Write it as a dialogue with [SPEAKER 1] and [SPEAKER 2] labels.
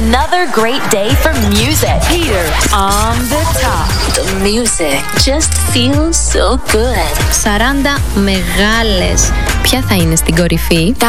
[SPEAKER 1] another great day for music. Peter on the top.
[SPEAKER 2] The music just feels so good.
[SPEAKER 3] 40 μεγάλες. Ποια θα είναι στην κορυφή?